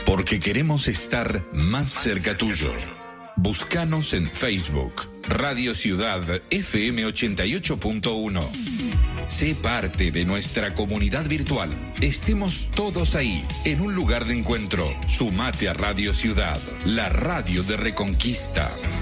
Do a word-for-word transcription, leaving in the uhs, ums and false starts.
Porque queremos estar más cerca tuyo. Búscanos en Facebook, Radio Ciudad F M ochenta y ocho punto uno. Sé parte de nuestra comunidad virtual. Estemos todos ahí, en un lugar de encuentro. Sumate a Radio Ciudad, la radio de Reconquista.